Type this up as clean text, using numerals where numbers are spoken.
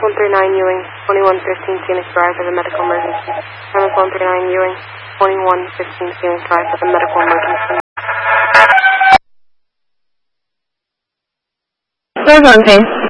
139 Ewing, 2115 Phoenix Drive with a medical emergency. MS 139 Ewing, 2115 Phoenix Drive with a medical emergency. 多少钱